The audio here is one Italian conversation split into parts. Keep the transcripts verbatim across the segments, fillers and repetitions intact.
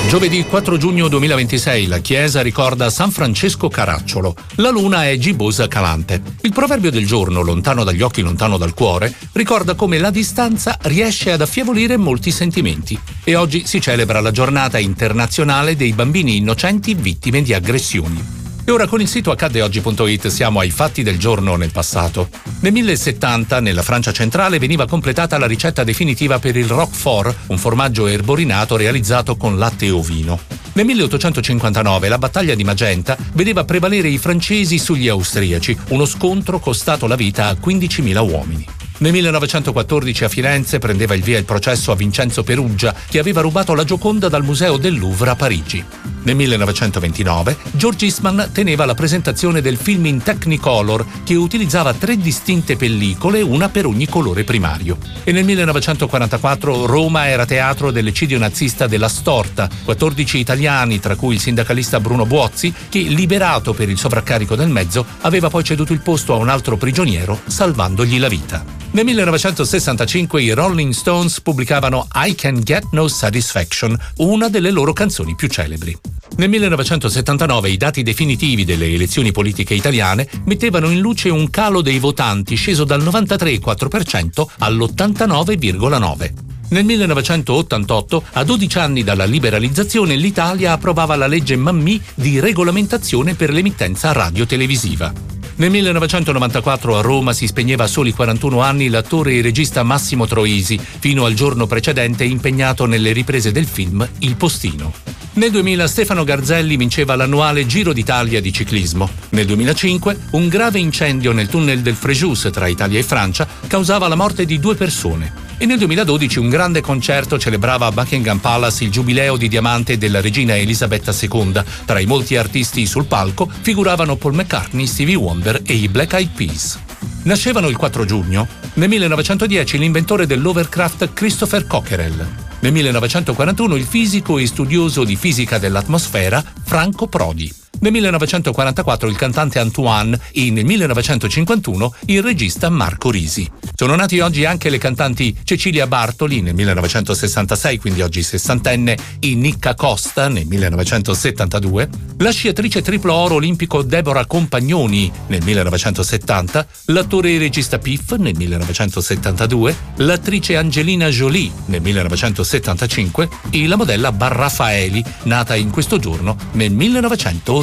Giovedì quattro giugno duemilaventisei la Chiesa ricorda San Francesco Caracciolo. La luna è gibbosa calante. Il proverbio del giorno, lontano dagli occhi, lontano dal cuore, ricorda come la distanza riesce ad affievolire molti sentimenti. E oggi si celebra la giornata internazionale dei bambini innocenti vittime di aggressioni. E ora con il sito accadde oggi punto it siamo ai fatti del giorno nel passato. Nel millesettanta, nella Francia centrale, veniva completata la ricetta definitiva per il Roquefort, un formaggio erborinato realizzato con latte e ovino. Nel milleottocentocinquantanove la battaglia di Magenta vedeva prevalere i francesi sugli austriaci, uno scontro costato la vita a quindicimila uomini. Nel millenovecentoquattordici a Firenze prendeva il via il processo a Vincenzo Peruggia, che aveva rubato la Gioconda dal Museo del Louvre a Parigi. Nel millenovecentoventinove George Eastman teneva la presentazione del film in Technicolor, che utilizzava tre distinte pellicole, una per ogni colore primario. E nel millenovecentoquarantaquattro Roma era teatro dell'eccidio nazista della Storta, quattordici italiani, tra cui il sindacalista Bruno Buozzi, che, liberato per il sovraccarico del mezzo, aveva poi ceduto il posto a un altro prigioniero, salvandogli la vita. Nel millenovecentosessantacinque i Rolling Stones pubblicavano I Can Get No Satisfaction, una delle loro canzoni più celebri. Nel millenovecentosettantanove i dati definitivi delle elezioni politiche italiane mettevano in luce un calo dei votanti sceso dal novantatré virgola quattro per cento all'ottantanove virgola nove per cento. Nel millenovecentottantotto, a dodici anni dalla liberalizzazione, l'Italia approvava la legge Mammì di regolamentazione per l'emittenza radio-televisiva. Nel millenovecentonovantaquattro a Roma si spegneva a soli quarantuno anni l'attore e regista Massimo Troisi, fino al giorno precedente impegnato nelle riprese del film Il Postino. Nel duemila Stefano Garzelli vinceva l'annuale Giro d'Italia di ciclismo. Nel duemilacinque un grave incendio nel tunnel del Frejus tra Italia e Francia causava la morte di due persone. E nel duemiladodici un grande concerto celebrava a Buckingham Palace il giubileo di diamante della regina Elisabetta seconda. Tra i molti artisti sul palco figuravano Paul McCartney, Stevie Wonder e i Black Eyed Peas. Nascevano il quattro giugno, nel millenovecentodieci l'inventore dell'hovercraft Christopher Cockerell. Nel millenovecentoquarantuno il fisico e studioso di fisica dell'atmosfera Franco Prodi. Nel millenovecentoquarantaquattro il cantante Antoine e nel millenovecentocinquantuno il regista Marco Risi. Sono nati oggi anche le cantanti Cecilia Bartoli nel millenovecentosessantasei, quindi oggi sessantenne, e Nicca Costa nel millenovecentosettantadue, la sciatrice triplo oro olimpico Deborah Compagnoni nel millenovecentosettanta, l'attore e regista Piff nel millenovecentosettantadue, l'attrice Angelina Jolie nel millenovecentosettantacinque e la modella Barraffaeli, nata in questo giorno nel millenovecentottantacinque.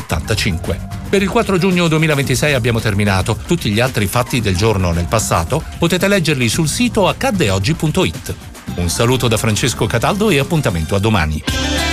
Per il quattro giugno duemilaventisei abbiamo terminato. Tutti gli altri fatti del giorno nel passato potete leggerli sul sito accadde oggi punto it. Un saluto da Francesco Cataldo e appuntamento a domani.